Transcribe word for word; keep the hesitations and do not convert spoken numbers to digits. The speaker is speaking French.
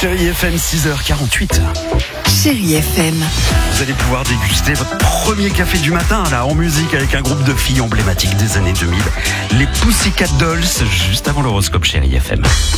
Chérie F M, six heures quarante-huit. Chérie F M. Vous allez pouvoir déguster votre premier café du matin, là, en musique, avec un groupe de filles emblématiques des années deux mille. Les Pussycat Dolls, juste avant l'horoscope Chérie F M.